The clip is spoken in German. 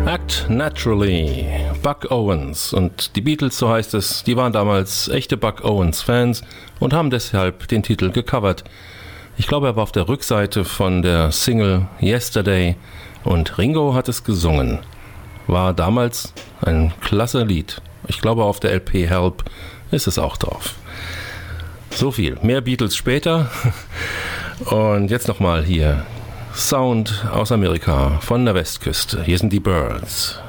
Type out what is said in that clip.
Act Naturally, Buck Owens. Und die Beatles, so heißt es, die waren damals echte Buck Owens-Fans und haben deshalb den Titel gecovert. Ich glaube, er war auf der Rückseite von der Single Yesterday und Ringo hat es gesungen. War damals ein klasse Lied. Ich glaube, auf der LP Help ist es auch drauf. So viel. Mehr Beatles später. Und jetzt nochmal hier Sound aus Amerika von der Westküste. Hier sind die Byrds.